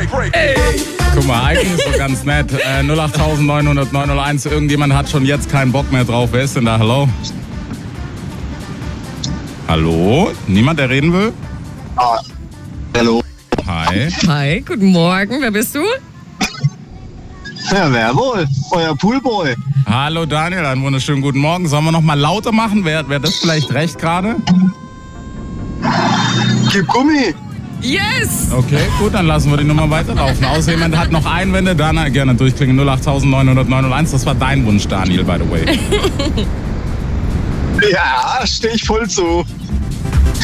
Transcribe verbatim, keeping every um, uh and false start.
Ey. Guck mal, eigentlich ist so ganz nett. Äh, null acht neun null null neun null eins, irgendjemand hat schon jetzt keinen Bock mehr drauf. Wer ist denn da? Hallo? Hallo? Niemand, der reden will? Ah, hallo. Hi. Hi, guten Morgen. Wer bist du? Ja, wer wohl? Euer Poolboy. Hallo Daniel, einen wunderschönen guten Morgen. Sollen wir noch mal lauter machen? Wäre wär das vielleicht recht gerade? Gib Gummi. Yes! Okay, gut, dann lassen wir die Nummer weiterlaufen. Außer jemand hat noch Einwände, dann gerne durchklingen. null acht neun null null neun null eins, das war dein Wunsch, Daniel, by the way. Ja, steh ich voll zu.